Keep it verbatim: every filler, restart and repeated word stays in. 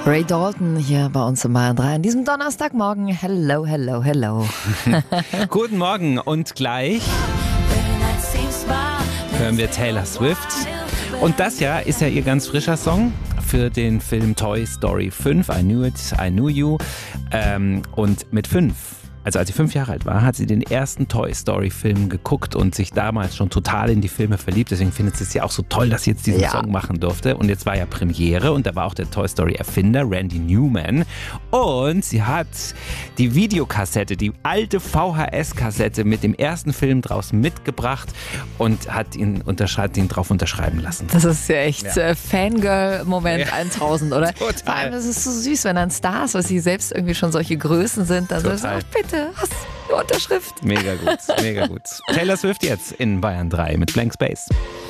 Ray Dalton hier bei uns im Bayern drei an diesem Donnerstagmorgen. Hello, hello, hello. Guten Morgen und gleich hören wir Taylor Swift. Und das ja ist ja ihr ganz frischer Song für den Film Toy Story fünf. I Knew It, I Knew You. Ähm, und mit fünf, also als sie fünf Jahre alt war, hat sie den ersten Toy Story Film geguckt und sich damals schon total in die Filme verliebt. Deswegen findet sie es ja auch so toll, dass sie jetzt diesen Ja. Song machen durfte. Und jetzt war ja Premiere und da war auch der Toy Story Erfinder Randy Newman. Und sie hat die Videokassette, die alte V H S-Kassette mit dem ersten Film draußen mitgebracht und hat ihn, unterschreibt, ihn drauf unterschreiben lassen. Das ist ja echt Ja. äh, Fangirl-Moment Ja. tausend, oder? Total. Vor allem ist es so süß, wenn dann Stars, weil sie selbst irgendwie schon solche Größen sind, dann sagst du, Total. oh, bitte, hast du Unterschrift? Mega gut, mega gut. Taylor Swift jetzt in Bayern drei mit Blank Space.